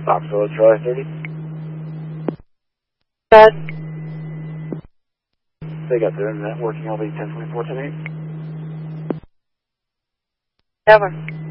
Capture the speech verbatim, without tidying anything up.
Foxtrot, Charlie thirty. Good. They got their internet working, I'll be ten twenty-four, ten eight. Over.